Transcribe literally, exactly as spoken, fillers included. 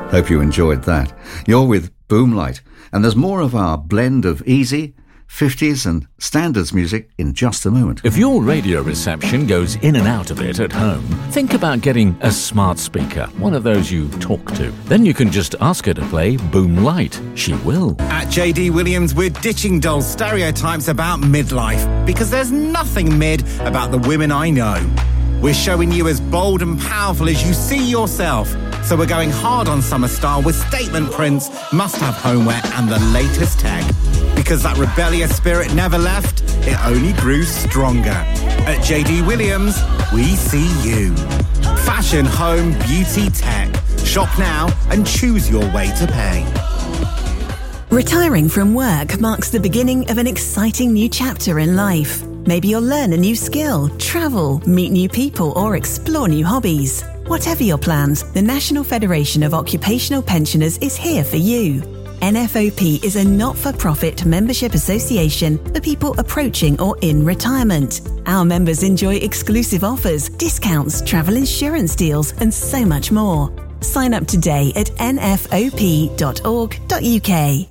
Hope you enjoyed that. You're with Boomlight, and there's more of our blend of easy, fifties and standards music in just a moment. If your radio reception goes in and out of it at home, think about getting a smart speaker, one of those you talk to. Then you can just ask her to play Boomlight. She will. At J D Williams, we're ditching dull stereotypes about midlife, because there's nothing mid about the women I know. We're showing you as bold and powerful as you see yourself. So we're going hard on summer style with statement prints, must-have homeware and the latest tech. Because that rebellious spirit never left, it only grew stronger. At J D Williams, we see you. Fashion, home, beauty, tech. Shop now and choose your way to pay. Retiring from work marks the beginning of an exciting new chapter in life. Maybe you'll learn a new skill, travel, meet new people, or explore new hobbies. Whatever your plans, the National Federation of Occupational Pensioners is here for you. N F O P is a not-for-profit membership association for people approaching or in retirement. Our members enjoy exclusive offers, discounts, travel insurance deals, and so much more. Sign up today at n f o p dot org dot u k.